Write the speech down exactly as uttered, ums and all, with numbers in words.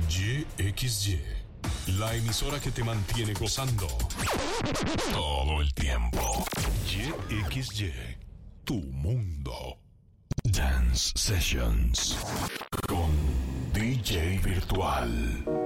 Y X Y, la emisora que te mantiene gozando todo el tiempo. Y X Y, tu mundo. Dance Sessions con D J Virtual.